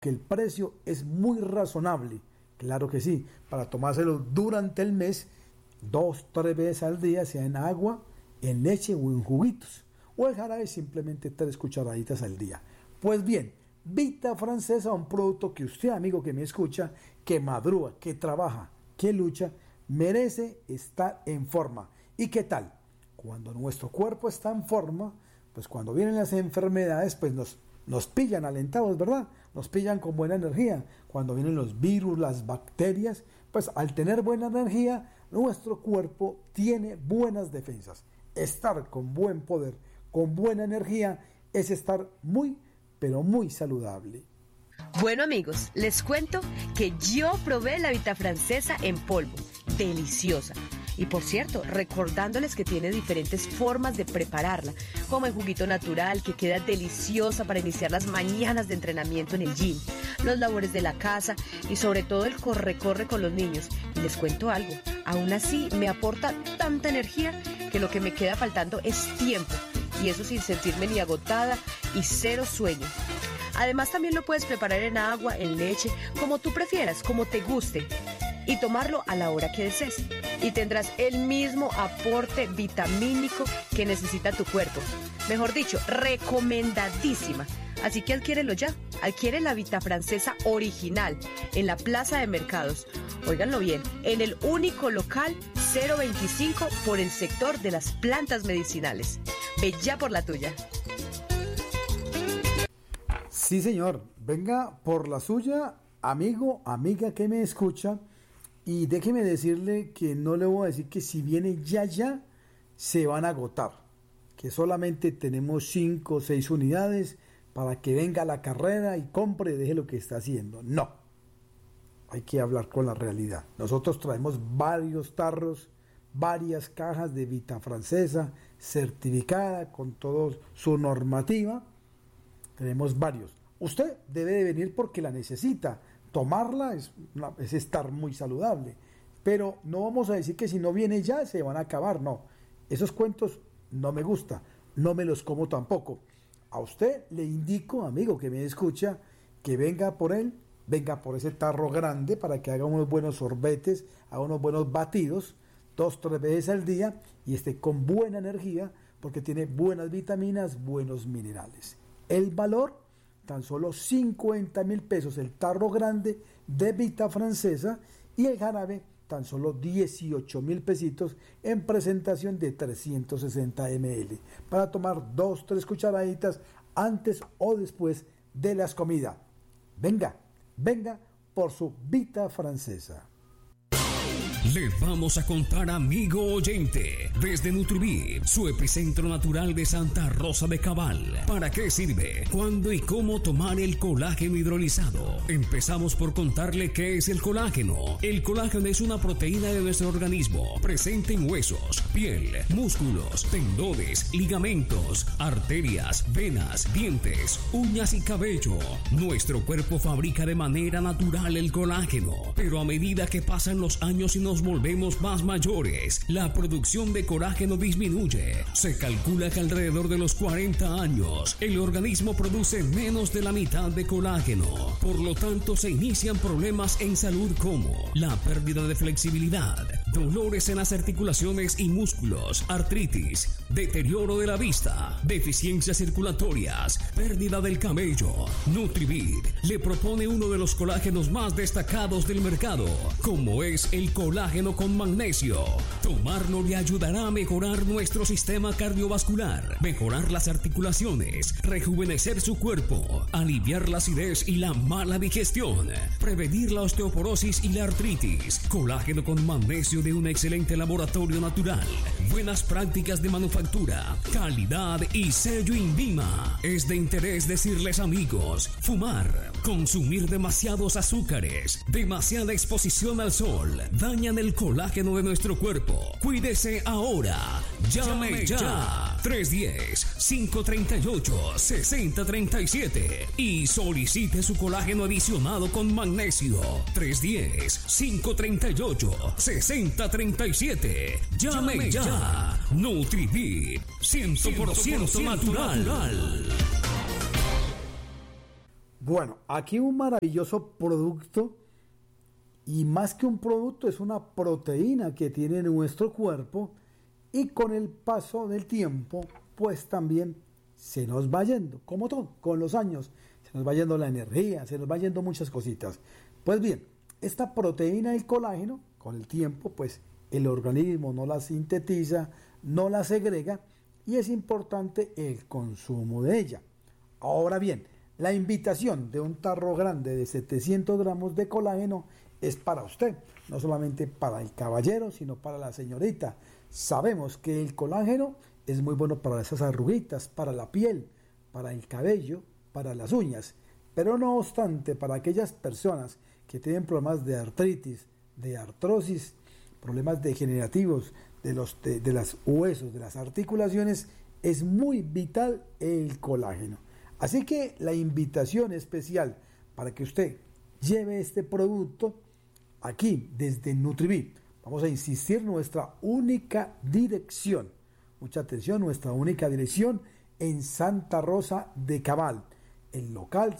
que el precio es muy razonable. Claro que sí, para tomárselo durante el mes, 2-3 veces al día, sea en agua, en leche o en juguitos. O el jarabe simplemente 3 cucharaditas al día. Pues bien, Vita Francesa, un producto que usted, amigo que me escucha, que madruga, que trabaja, que lucha, merece estar en forma. ¿Y qué tal? Cuando nuestro cuerpo está en forma, pues cuando vienen las enfermedades, pues nos pillan alentados, ¿verdad? Nos pillan con buena energía. Cuando vienen los virus, las bacterias, pues al tener buena energía, nuestro cuerpo tiene buenas defensas. Estar con buen poder, con buena energía, es estar muy, pero muy saludable. Bueno, amigos, les cuento que yo probé la Vita Francesa en polvo. Deliciosa. Y por cierto, recordándoles que tiene diferentes formas de prepararla, como el juguito natural, que queda deliciosa para iniciar las mañanas de entrenamiento en el gym, los labores de la casa y sobre todo el corre-corre con los niños. Y les cuento algo, aún así me aporta tanta energía que lo que me queda faltando es tiempo, y eso sin sentirme ni agotada y cero sueño. Además también lo puedes preparar en agua, en leche, como tú prefieras, como te guste, y tomarlo a la hora que desees. Y tendrás el mismo aporte vitamínico que necesita tu cuerpo. Mejor dicho, recomendadísima. Así que adquiérelo ya. Adquiere la Vita Francesa original en la Plaza de Mercados. Óiganlo bien, en el único local 025 por el sector de las plantas medicinales. Ve ya por la tuya. Sí, señor. Venga por la suya, amigo, amiga que me escucha. Y déjeme decirle que no le voy a decir que si viene ya, se van a agotar. Que solamente tenemos 5 o 6 unidades para que venga a la carrera y compre y deje lo que está haciendo. No. Hay que hablar con la realidad. Nosotros traemos varios tarros, varias cajas de Vita Francesa certificada con toda su normativa. Tenemos varios. Usted debe de venir porque la necesita. Tomarla es estar muy saludable, pero no vamos a decir que si no viene ya se van a acabar, no. Esos cuentos no me gustan, no me los como tampoco. A usted le indico, amigo que me escucha, que venga por él, venga por ese tarro grande para que haga unos buenos sorbetes, haga unos buenos batidos, 2-3 veces al día y esté con buena energía porque tiene buenas vitaminas, buenos minerales. El valor, tan solo 50.000 pesos el tarro grande de Vita Francesa y el jarabe tan solo 18.000 pesitos en presentación de 360 ml para tomar 2-3 cucharaditas antes o después de las comidas. Venga por su Vita Francesa. Le vamos a contar, amigo oyente, desde Nutribit, su epicentro natural de Santa Rosa de Cabal. ¿Para qué sirve? ¿Cuándo y cómo tomar el colágeno hidrolizado? Empezamos por contarle qué es el colágeno. El colágeno es una proteína de nuestro organismo, presente en huesos, piel, músculos, tendones, ligamentos, arterias, venas, dientes, uñas y cabello. Nuestro cuerpo fabrica de manera natural el colágeno, pero a medida que pasan los años y nos volvemos más mayores, la producción de colágeno disminuye. Se calcula que alrededor de los 40 años, el organismo produce menos de la mitad de colágeno. Por lo tanto, se inician problemas en salud como la pérdida de flexibilidad, dolores en las articulaciones y músculos, artritis, deterioro de la vista, deficiencias circulatorias, pérdida del cabello. Nutribit le propone uno de los colágenos más destacados del mercado, como es el colágeno con magnesio. Tomarlo le ayudará a mejorar nuestro sistema cardiovascular, mejorar las articulaciones, rejuvenecer su cuerpo, aliviar la acidez y la mala digestión, prevenir la osteoporosis y la artritis. Colágeno con magnesio de un excelente laboratorio natural, buenas prácticas de manufactura, calidad y sello INVIMA. Es de interés decirles, amigos, fumar, consumir demasiados azúcares, demasiada exposición al sol, dañan el colágeno de nuestro cuerpo. Cuídese ahora. Llame ya. 310-538-6037 y solicite su colágeno adicionado con magnesio. 310-538-6037. Llame ya. Nutribit, 100% natural. Bueno, aquí un maravilloso producto, y más que un producto es una proteína que tiene nuestro cuerpo, y con el paso del tiempo pues también se nos va yendo, como todo, con los años se nos va yendo la energía, se nos va yendo muchas cositas. Pues bien, esta proteína del colágeno, con el tiempo pues el organismo no la sintetiza, no la segrega, y es importante el consumo de ella. Ahora bien, la invitación de un tarro grande de 700 gramos de colágeno es para usted, no solamente para el caballero, sino para la señorita. Sabemos que el colágeno es muy bueno para esas arruguitas, para la piel, para el cabello, para las uñas, pero no obstante, para aquellas personas que tienen problemas de artritis, de artrosis, problemas degenerativos de los huesos, de las articulaciones, es muy vital el colágeno. Así que la invitación especial para que usted lleve este producto aquí desde Nutribí. Vamos a insistir, nuestra única dirección, mucha atención, nuestra única dirección en Santa Rosa de Cabal, el local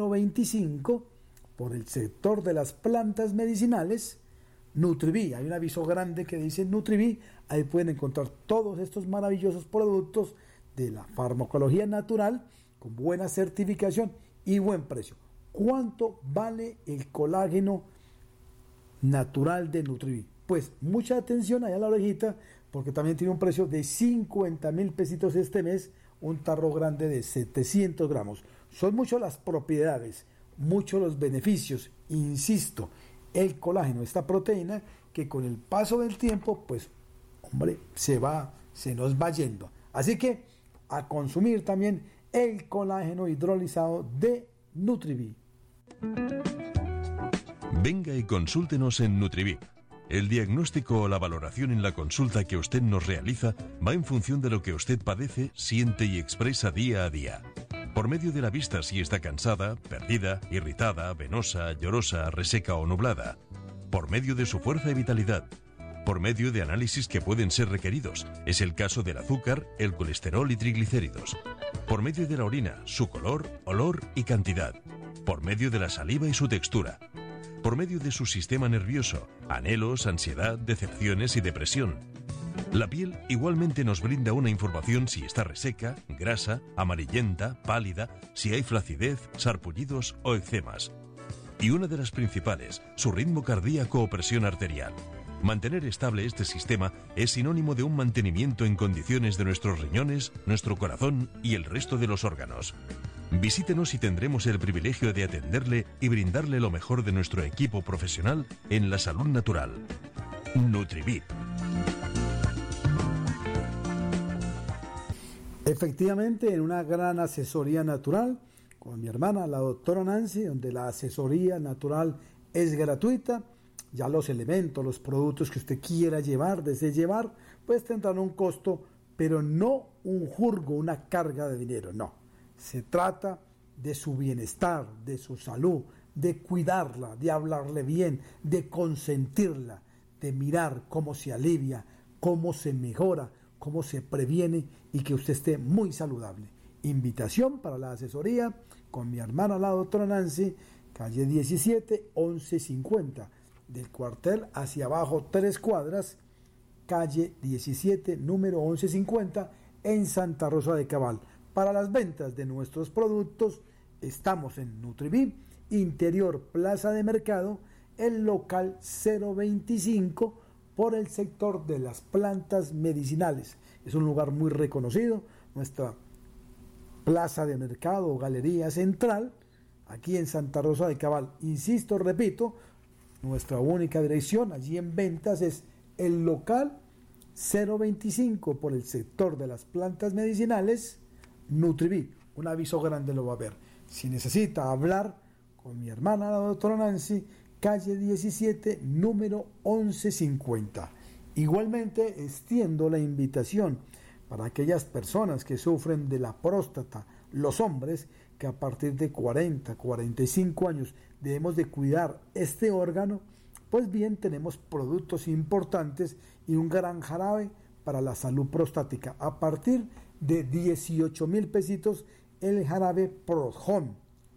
025, por el sector de las plantas medicinales, Nutribí. Hay un aviso grande que dice Nutribí, ahí pueden encontrar todos estos maravillosos productos de la farmacología natural, con buena certificación y buen precio. ¿Cuánto vale el colágeno natural de Nutribí? Pues mucha atención allá a la orejita, porque también tiene un precio de 50,000 pesitos este mes, un tarro grande de 700 gramos. Son muchas las propiedades, muchos los beneficios, insisto, el colágeno, esta proteína que con el paso del tiempo, pues, hombre, se nos va yendo. Así que a consumir también el colágeno hidrolizado de Nutribí. Venga y consúltenos en Nutribí. El diagnóstico o la valoración en la consulta que usted nos realiza va en función de lo que usted padece, siente y expresa día a día. Por medio de la vista, si está cansada, perdida, irritada, venosa, llorosa, reseca o nublada. Por medio de su fuerza y vitalidad. Por medio de análisis que pueden ser requeridos. Es el caso del azúcar, el colesterol y triglicéridos. Por medio de la orina, su color, olor y cantidad. Por medio de la saliva y su textura. Por medio de su sistema nervioso, anhelos, ansiedad, decepciones y depresión. La piel igualmente nos brinda una información si está reseca, grasa, amarillenta, pálida, si hay flacidez, sarpullidos o eczemas. Y una de las principales, su ritmo cardíaco o presión arterial. Mantener estable este sistema es sinónimo de un mantenimiento en condiciones de nuestros riñones, nuestro corazón y el resto de los órganos. Visítenos y tendremos el privilegio de atenderle y brindarle lo mejor de nuestro equipo profesional en la salud natural. Nutribí. Efectivamente, en una gran asesoría natural con mi hermana, la doctora Nancy, donde la asesoría natural es gratuita. Ya los elementos, los productos que usted quiera llevar, desee llevar, pues tendrán un costo, pero no un jurgo, una carga de dinero, no. Se trata de su bienestar, de su salud, de cuidarla, de hablarle bien, de consentirla, de mirar cómo se alivia, cómo se mejora, cómo se previene y que usted esté muy saludable. Invitación para la asesoría con mi hermana, la doctora Nancy, calle 17, 1150. Del cuartel hacia abajo 3 cuadras, calle 17, número 1150, en Santa Rosa de Cabal. Para las ventas de nuestros productos estamos en Nutribí, interior Plaza de Mercado, el local 025, por el sector de las plantas medicinales. Es un lugar muy reconocido, nuestra Plaza de Mercado o Galería Central, aquí en Santa Rosa de Cabal. Insisto, repito, nuestra única dirección allí en ventas es el local 025 por el sector de las plantas medicinales, Nutribí. Un aviso grande lo va a ver. Si necesita hablar con mi hermana, la doctora Nancy, calle 17, número 1150. Igualmente extiendo la invitación para aquellas personas que sufren de la próstata, los hombres que a partir de 40, 45 años debemos de cuidar este órgano. Pues bien, tenemos productos importantes y un gran jarabe para la salud prostática. A partir de 18,000 pesitos el jarabe Prohon.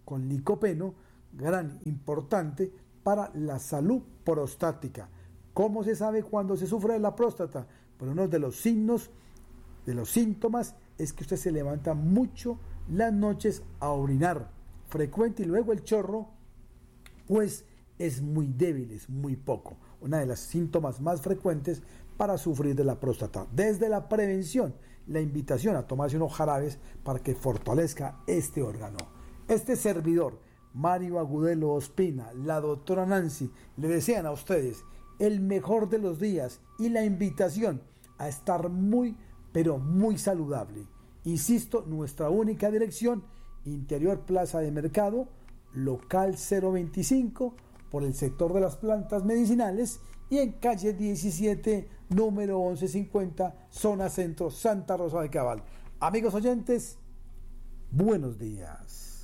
con licopeno, gran importante para la salud prostática. ¿Cómo se sabe cuando se sufre de la próstata? Pues uno de los signos, de los síntomas, es que usted se levanta mucho las noches a orinar frecuente y luego el chorro pues es muy débil, es muy poco. Una de las síntomas más frecuentes para sufrir de la próstata. Desde la prevención, la invitación a tomarse unos jarabes para que fortalezca este órgano. Este servidor, Mario Agudelo Ospina, la doctora Nancy, le desean a ustedes el mejor de los días y la invitación a estar muy, pero muy saludable. Insisto, nuestra única dirección, Interior Plaza de Mercado, local 025, por el sector de las plantas medicinales, y en calle 17, número 1150, zona centro, Santa Rosa de Cabal. Amigos oyentes, buenos días.